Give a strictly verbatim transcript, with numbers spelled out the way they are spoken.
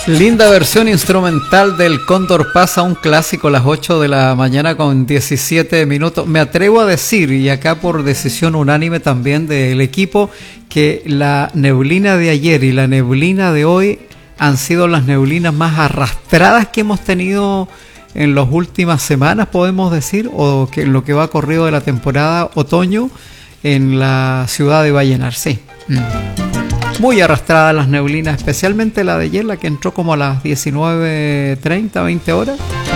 Linda versión instrumental del Cóndor Pasa, un clásico, a las ocho de la mañana con diecisiete minutos. Me atrevo a decir, y acá por decisión unánime también del equipo, que la neblina de ayer y la neblina de hoy han sido las neblinas más arrastradas que hemos tenido en las últimas semanas, podemos decir, o que en lo que va corrido de la temporada otoño en la ciudad de Vallenar. Sí. Mm. Muy arrastradas las neblinas, especialmente la de ayer, la que entró como a las diecinueve treinta, veinte horas.